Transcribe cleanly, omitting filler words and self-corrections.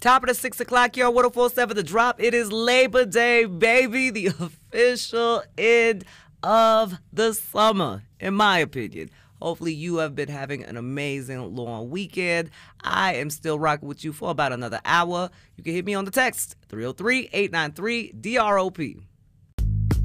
Top of the 6 o'clock, yo, 104.7 The Drop. It is Labor Day, baby. The official end of the summer, in my opinion. Hopefully you have been having an amazing long weekend. I am still rocking with you for about another hour. You can hit me on the text, 303-893-DROP.